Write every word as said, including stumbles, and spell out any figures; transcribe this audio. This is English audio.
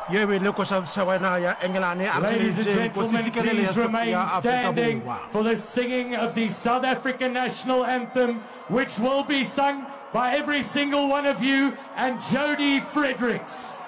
Ladies and gentlemen, please remain standing for the singing of the South African national anthem, which will be sung by every single one of you and Jody Fredericks.